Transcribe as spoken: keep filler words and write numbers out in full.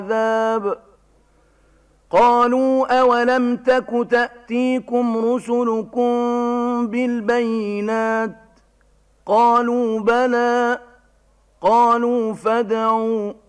العذاب قالوا أولم تك تأتيكم رسلكم بالبينات قالوا بلى قالوا فادعوا